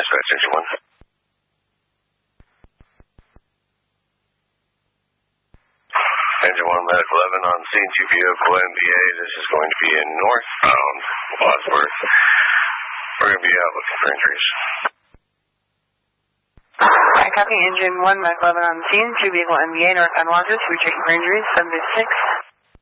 dispatch, engine 1. Engine 1, medical 11 on scene, 2 vehicle MVA. This is going to be in northbound Wadsworth. We're going to be out looking for injuries. Copy, engine 1, medical 11 on scene, 2 vehicle MVA, northbound Wadsworth. We're checking for injuries, 756.